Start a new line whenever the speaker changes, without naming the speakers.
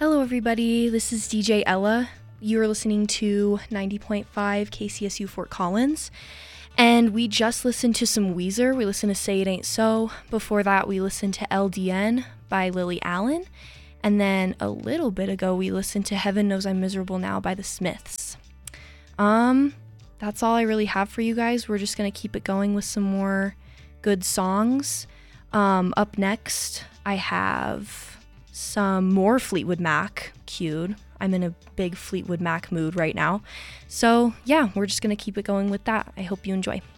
Hello, everybody. This is DJ Ella. You are listening to 90.5 KCSU Fort Collins. And we just listened to some Weezer. We listened to Say It Ain't So. Before that, we listened to LDN by Lily Allen. And then a little bit ago, we listened to Heaven Knows I'm Miserable Now by the Smiths. That's all I really have for you guys. We're just going to keep it going with some more good songs. Up next, I have some more Fleetwood Mac queued. I'm in a big Fleetwood Mac mood right now. So yeah, we're just going to keep it going with that. I hope you enjoy.